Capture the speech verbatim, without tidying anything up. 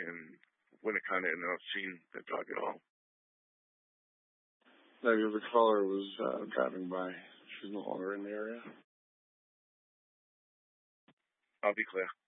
and when it kind of ended up seeing the dog at all. Maybe the caller was uh, driving by. She's no longer in the area. I'll be clear.